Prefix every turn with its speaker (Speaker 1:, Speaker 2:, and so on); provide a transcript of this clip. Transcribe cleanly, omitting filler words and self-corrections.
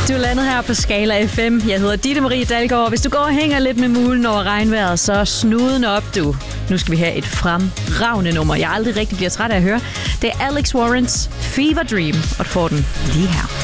Speaker 1: Du er landet her på Skala FM. Jeg hedder Ditte Marie Dalgaard. Hvis du går og hænger lidt med mulen over regnvejret, så snuden op, du. Nu skal vi have et fremragende nummer, jeg aldrig rigtig bliver træt af at høre. Det er Alex Warrens Fever Dream, og du får den lige her.